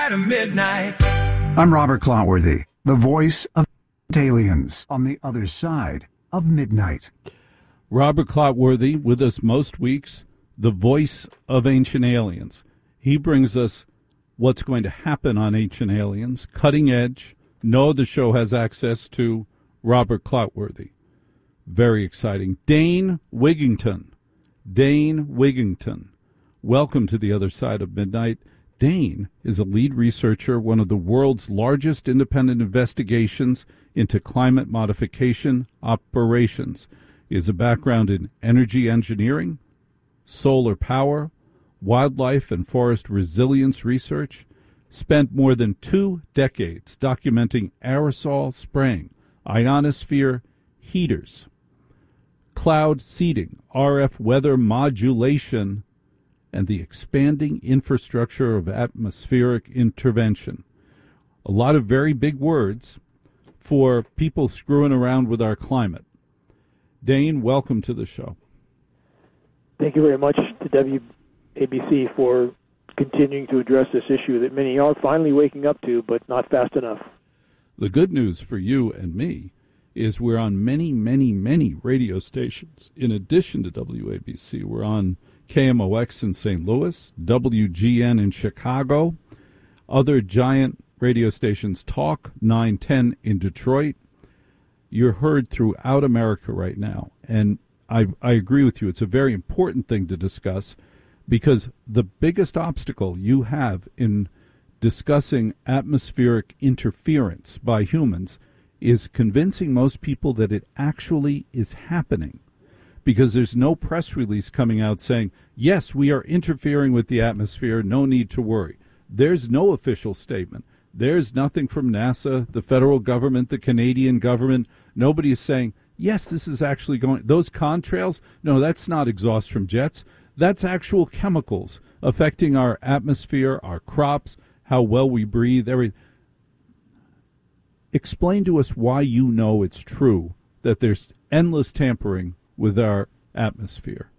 side of midnight. I'm Robert Clotworthy, the voice of aliens on the other side of midnight. Robert Clotworthy with us most weeks, the voice of Ancient Aliens. He brings us what's going to happen on Ancient Aliens, cutting edge. No other show has access to Robert Clotworthy. Very exciting. Dane Wigington. Welcome to the other side of midnight. Dane is a lead researcher, one of the world's largest independent investigations into climate modification operations. He has a background in energy engineering, solar power, wildlife and forest resilience research, spent more than 2 decades documenting aerosol spraying, ionosphere heaters, cloud seeding, RF weather modulation, and the expanding infrastructure of atmospheric intervention. A lot of very big words for people screwing around with our climate. Dane, welcome to the show. Thank you very much to WABC for continuing to address this issue that many are finally waking up to, but not fast enough. The good news for you and me is we're on many, many, many radio stations. In addition to WABC, we're on KMOX in St. Louis, WGN in Chicago, other giant radio stations, Talk 910 in Detroit. You're heard throughout America right now, and I agree with you. It's a very important thing to discuss because the biggest obstacle you have in discussing atmospheric interference by humans is convincing most people that it actually is happening, because there's no press release coming out saying, yes, we are interfering with the atmosphere, no need to worry. There's no official statement. There's nothing from NASA, the federal government, the Canadian government. Nobody is saying, yes, this is actually going. Those contrails, no, that's not exhaust from jets. That's actual chemicals affecting our atmosphere, our crops, how well we breathe, everything. Explain to us why you know it's true that there's endless tampering with our atmosphere.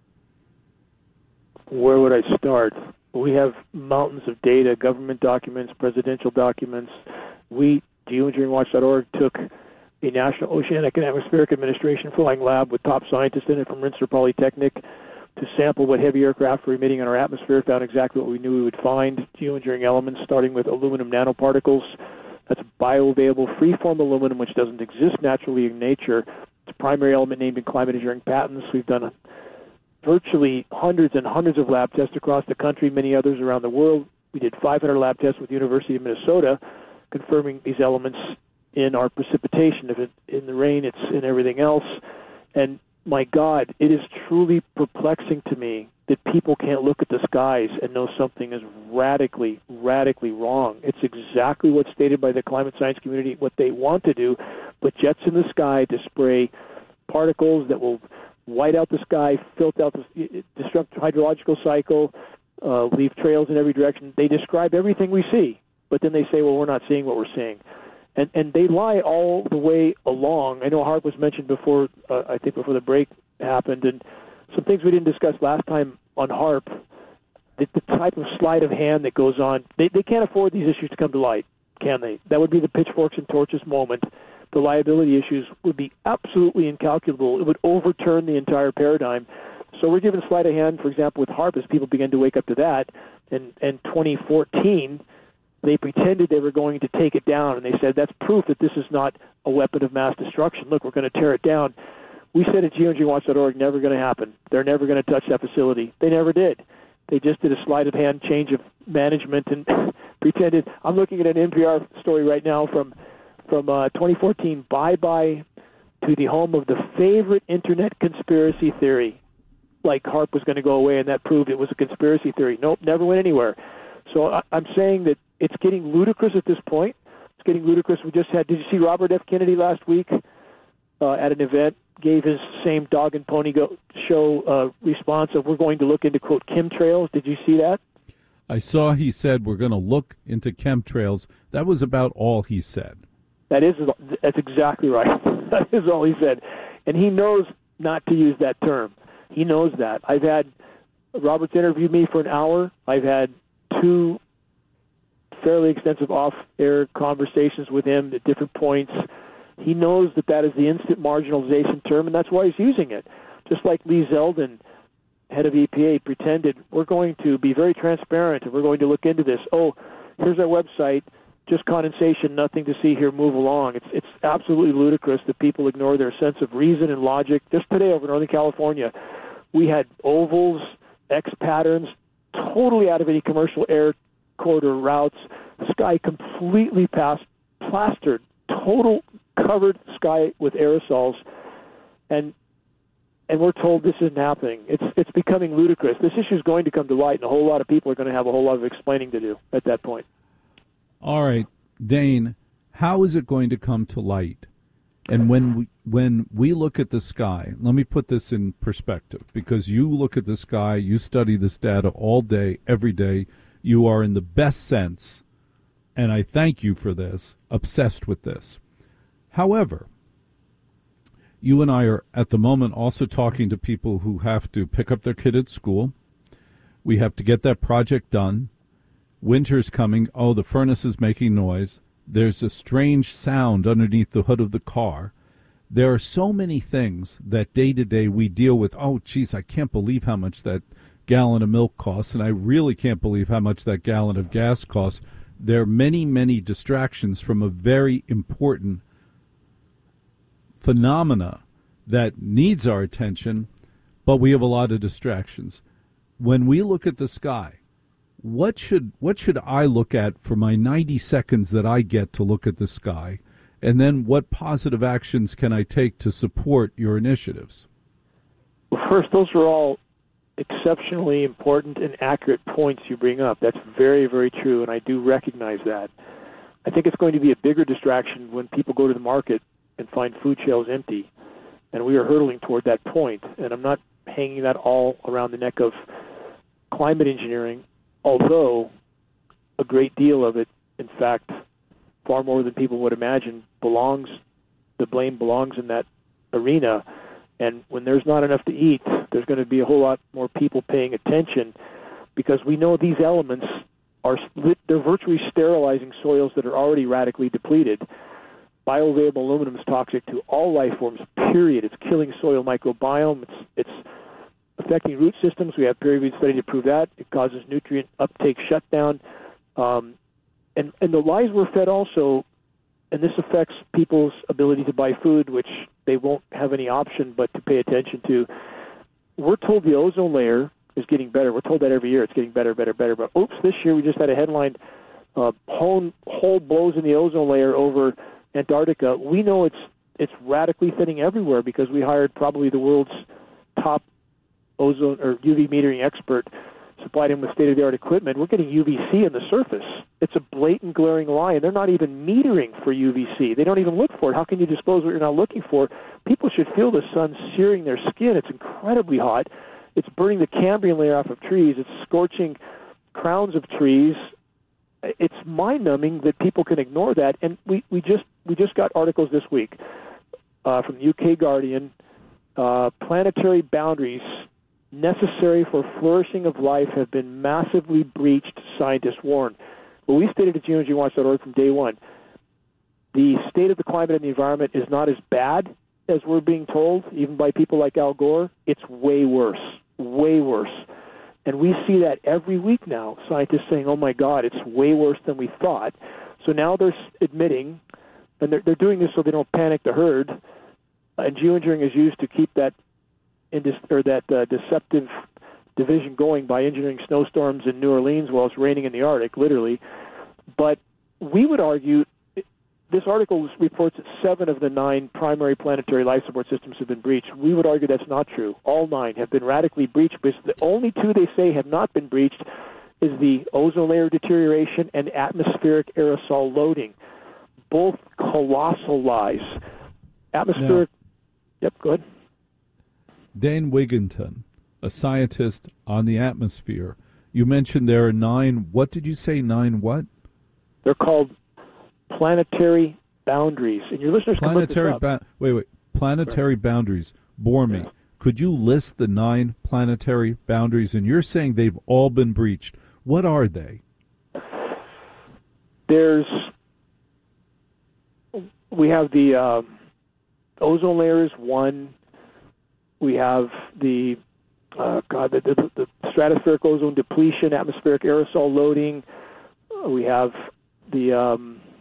Where would I start? We have mountains of data, government documents, presidential documents. We, geoengineeringwatch.org, took a National Oceanic and Atmospheric Administration flying lab with top scientists in it from Rensselaer Polytechnic to sample what heavy aircraft were emitting in our atmosphere, found exactly what we knew we would find, geoengineering elements starting with aluminum nanoparticles. That's bioavailable free-form aluminum, which doesn't exist naturally in nature. It's a primary element named in climate engineering patents. We've done virtually hundreds and hundreds of lab tests across the country, many others around the world. We did 500 lab tests with the University of Minnesota, confirming these elements in our precipitation. If it's in the rain, it's in everything else. And my God, it is truly perplexing to me that people can't look at the skies and know something is radically, radically wrong. It's exactly what's stated by the climate science community, what they want to do, put jets in the sky to spray particles that will white out the sky, filter out the disrupt the hydrological cycle, leave trails in every direction. They describe everything we see, but then they say, well, we're not seeing what we're seeing. And they lie all the way along. I know HAARP was mentioned before, I think before the break happened, and some things we didn't discuss last time on HAARP, the type of sleight of hand that goes on. They can't afford these issues to come to light, can they? That would be the pitchforks and torches moment. The liability issues would be absolutely incalculable. It would overturn the entire paradigm. So we're given sleight of hand, for example, with HAARP, as people begin to wake up to that. In 2014, they pretended they were going to take it down, and they said that's proof that this is not a weapon of mass destruction. Look, we're going to tear it down. We said at geoengineeringwatch.org, never going to happen. They're never going to touch that facility. They never did. They just did a sleight of hand change of management and pretended. I'm looking at an NPR story right now from 2014, bye-bye to the home of the favorite internet conspiracy theory. Like HAARP was going to go away, and that proved it was a conspiracy theory. Nope, never went anywhere. So I'm saying that it's getting ludicrous at this point. It's getting ludicrous. We just had, did you see Robert F. Kennedy last week at an event, gave his same dog and pony show response of we're going to look into, quote, chemtrails. Did you see that? I saw he said we're going to look into chemtrails. That was about all he said. That's exactly right. That is all he said. And he knows not to use that term. He knows that. I've had Robert's interviewed me for an hour. I've had 2 fairly extensive off-air conversations with him at different points. He knows that is the instant marginalization term, and that's why he's using it. Just like Lee Zeldin, head of EPA, pretended, we're going to be very transparent and we're going to look into this. Oh, here's our website, just condensation, nothing to see here, move along. It's absolutely ludicrous that people ignore their sense of reason and logic. Just today over Northern California, we had ovals, X patterns, totally out of any commercial air corridor routes, sky completely plastered, total covered sky with aerosols, and we're told this isn't happening. It's becoming ludicrous. This issue is going to come to light, and a whole lot of people are going to have a whole lot of explaining to do at that point. All right, Dane, how is it going to come to light? And when we look at the sky, let me put this in perspective, because you look at the sky, you study this data all day, every day. You are, in the best sense, and I thank you for this, obsessed with this. However, you and I are at the moment also talking to people who have to pick up their kid at school. We have to get that project done. Winter's coming. Oh, the furnace is making noise. There's a strange sound underneath the hood of the car. There are so many things that day to day we deal with. Oh, geez, I can't believe how much that gallon of milk costs, and I really can't believe how much that gallon of gas costs. There are many, many distractions from a very important phenomena that needs our attention, but we have a lot of distractions. When we look at the sky, what should I look at for my 90 seconds that I get to look at the sky? And then what positive actions can I take to support your initiatives? Well, first, those are all exceptionally important and accurate points you bring up. That's very, very true, and I do recognize that. I think it's going to be a bigger distraction when people go to the market and find food shelves empty, and we are hurtling toward that point. And I'm not hanging that all around the neck of climate engineering, although a great deal of it, in fact, far more than people would imagine, the blame belongs in that arena. And when there's not enough to eat, there's going to be a whole lot more people paying attention, because we know these elements they're virtually sterilizing soils that are already radically depleted. Bioavailable aluminum is toxic to all life forms, period. It's killing soil microbiome. It's affecting root systems. We have peer-reviewed study to prove that. It causes nutrient uptake shutdown. And the lies we're fed also, and this affects people's ability to buy food, which they won't have any option but to pay attention to. We're told the ozone layer is getting better. We're told that every year it's getting better, better, better. But oops, this year we just had a headline, hole blows in the ozone layer over Antarctica. We know it's radically thinning everywhere because we hired probably the world's top ozone or UV metering expert, supplied him with state-of-the-art equipment. We're getting UVC in the surface. It's a blatant, glaring lie, and they're not even metering for UVC. They don't even look for it. How can you disclose what you're not looking for? People should feel the sun searing their skin. It's incredibly hot. It's burning the Cambrian layer off of trees. It's scorching crowns of trees. It's mind-numbing that people can ignore that. And we just got articles this week from the UK Guardian. Planetary boundaries necessary for flourishing of life have been massively breached, scientists warn. Well, we stated at geoengineeringwatch.org from day one, the state of the climate and the environment is not as bad as we're being told, even by people like Al Gore. It's way worse, way worse. And we see that every week now, scientists saying, oh, my God, it's way worse than we thought. So now they're admitting, and they're doing this so they don't panic the herd, and geoengineering is used to keep that deceptive division going by engineering snowstorms in New Orleans while it's raining in the Arctic, literally. But we would argue this article reports that 7 of the 9 primary planetary life support systems have been breached. We would argue that's not true. All 9 have been radically breached, because the only 2 they say have not been breached is the ozone layer deterioration and atmospheric aerosol loading. Both colossal lies. Atmospheric... Yep, go ahead. Dane Wigington, a scientist on the atmosphere. You mentioned there are 9, what did you say, 9 what? They're called planetary boundaries. And your listeners can look this up. Planetary boundaries. Bore me. Yeah. Could you list the 9 planetary boundaries? And you're saying they've all been breached. What are they? we have the ozone layer is one. We have the stratospheric ozone depletion, atmospheric aerosol loading. We have the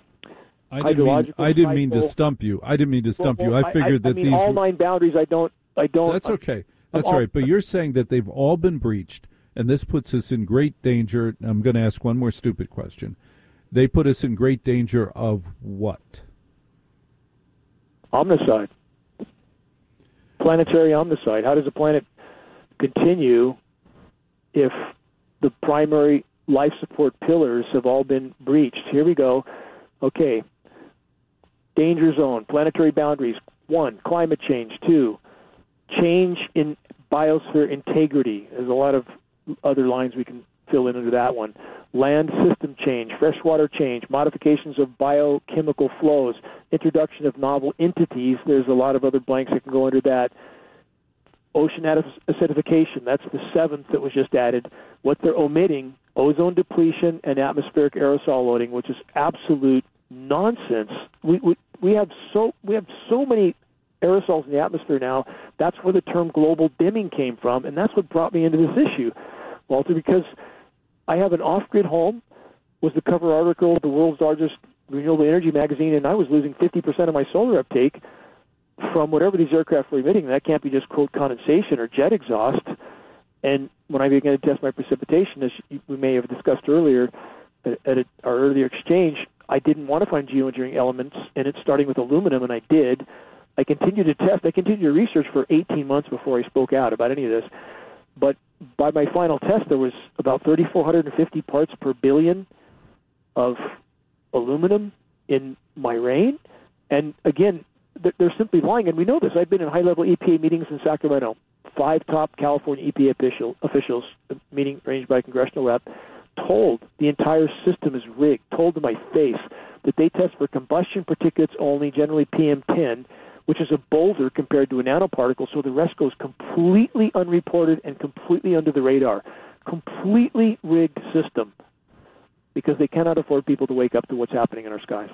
I didn't mean to stump you. I figured that these all 9 boundaries. I don't. That's okay. That's all right. But you're saying that they've all been breached, and this puts us in great danger. I'm going to ask one more stupid question. They put us in great danger of what? Omnicide. Planetary omnicide. How does a planet continue if the primary life support pillars have all been breached? Here we go. Okay. Danger zone, planetary boundaries. 1, climate change. 2, change in biosphere integrity. There's a lot of other lines we can fill in under that one. Land system change, freshwater change, modifications of biochemical flows, introduction of novel entities. There's a lot of other blanks that can go under that. Ocean acidification, that's the 7th that was just added. What they're omitting, ozone depletion and atmospheric aerosol loading, which is absolute nonsense. We have so many aerosols in the atmosphere now. That's where the term global dimming came from, and that's what brought me into this issue, Walter, because I have an off-grid home, was the cover article of the world's largest renewable energy magazine, and I was losing 50% of my solar uptake from whatever these aircraft were emitting. That can't be just, quote, condensation or jet exhaust. And when I began to test my precipitation, as we may have discussed earlier at our earlier exchange, I didn't want to find geoengineering elements in it, starting with aluminum, and I did. I continued to test. I continued to research for 18 months before I spoke out about any of this. But by my final test, there was about 3,450 parts per billion of aluminum in my rain. And again, they're simply lying, and we know this. I've been in high-level EPA meetings in Sacramento. 5 top California EPA officials, meeting ranged by congressional rep, told the entire system is rigged, told to my face that they test for combustion particulates only, generally PM10, which is a boulder compared to a nanoparticle, so the rest goes completely unreported and completely under the radar. Completely rigged system, because they cannot afford people to wake up to what's happening in our skies.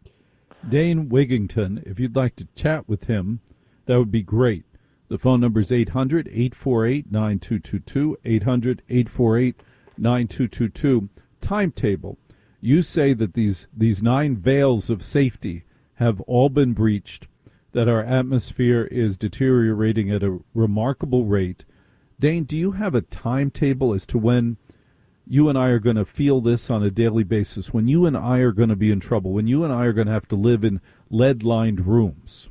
Dane Wigington, if you'd like to chat with him, that would be great. The phone number is 800-848-9222, 800-848-9222. Timetable. You say that these 9 veils of safety have all been breached, that our atmosphere is deteriorating at a remarkable rate. Dane, do you have a timetable as to when you and I are going to feel this on a daily basis, when you and I are going to be in trouble, when you and I are going to have to live in lead-lined rooms?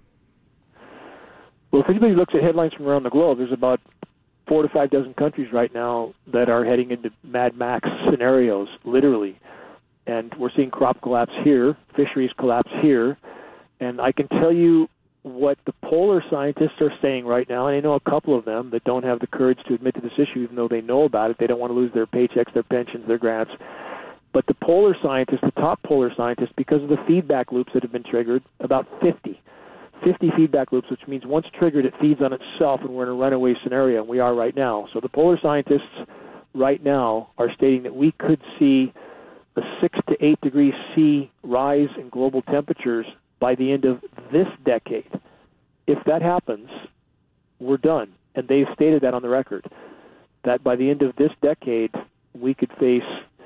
Well, if anybody looks at headlines from around the globe, there's about 4 to 5 dozen countries right now that are heading into Mad Max scenarios, literally. And we're seeing crop collapse here, fisheries collapse here. And I can tell you what the polar scientists are saying right now, and I know a couple of them that don't have the courage to admit to this issue, even though they know about it. They don't want to lose their paychecks, their pensions, their grants. But the polar scientists, the top polar scientists, because of the feedback loops that have been triggered, about 50 feedback loops, which means once triggered, it feeds on itself, and we're in a runaway scenario, and we are right now. So the polar scientists right now are stating that we could see a 6 to 8 degrees C rise in global temperatures by the end of this decade. If that happens, we're done. And they've stated that on the record, that by the end of this decade, we could face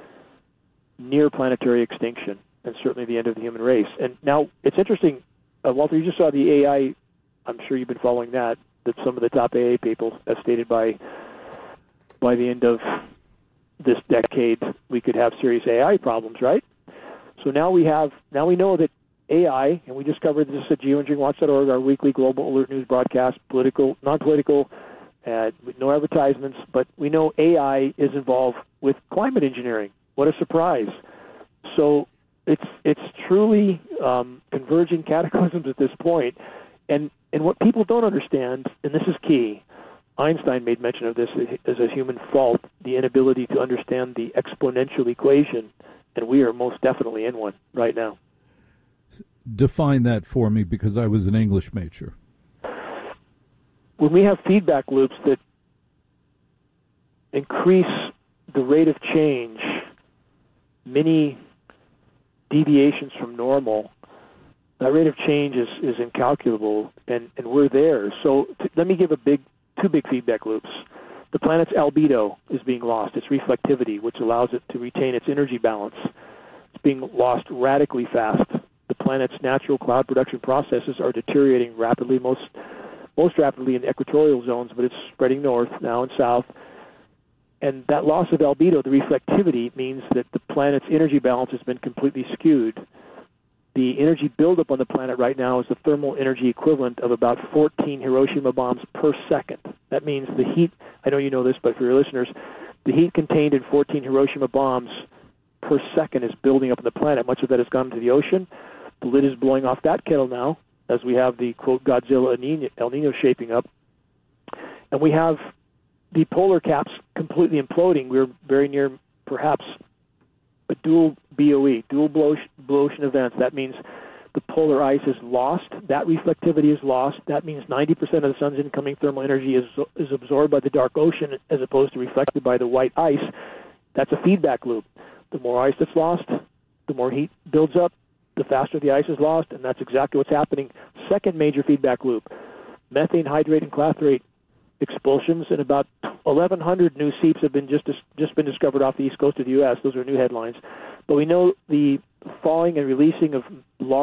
near planetary extinction, and certainly the end of the human race. And now, it's interesting, Walter, you just saw the AI, I'm sure you've been following that some of the top AA people have stated by the end of this decade, we could have serious AI problems, right? So now we know that AI, and we just covered this at geoengineeringwatch.org, our weekly global alert news broadcast, political, non-political, no advertisements, but we know AI is involved with climate engineering. What a surprise. So it's truly converging cataclysms at this point. And what people don't understand, and this is key, Einstein made mention of this as a human fault, the inability to understand the exponential equation, and we are most definitely in one right now. Define that for me, because I was an English major. When we have feedback loops that increase the rate of change many deviations from normal, that rate of change is incalculable, and we're there. So let me give two big feedback loops. The planet's albedo is being lost, its reflectivity, which allows it to retain its energy balance. It's being lost radically fast. The planet's natural cloud production processes are deteriorating rapidly, most rapidly in equatorial zones, but it's spreading north now and south. And that loss of albedo, the reflectivity, means that the planet's energy balance has been completely skewed. The energy buildup on the planet right now is the thermal energy equivalent of about 14 Hiroshima bombs per second. That means the heat, I know you know this, but for your listeners, the heat contained in 14 Hiroshima bombs per second is building up on the planet. Much of that has gone into the ocean. The lid is blowing off that kettle now, as we have the, quote, Godzilla El Nino shaping up. And we have the polar caps completely imploding. We're very near, perhaps, a dual BOE, dual blue ocean events. That means the polar ice is lost. That reflectivity is lost. That means 90% of the sun's incoming thermal energy is absorbed by the dark ocean as opposed to reflected by the white ice. That's a feedback loop. The more ice that's lost, the more heat builds up, the faster the ice is lost, and that's exactly what's happening. Second major feedback loop, methane hydrate and clathrate expulsions, and about 1,100 new seeps have been just been discovered off the east coast of the U.S. Those are new headlines. But we know the thawing and releasing of large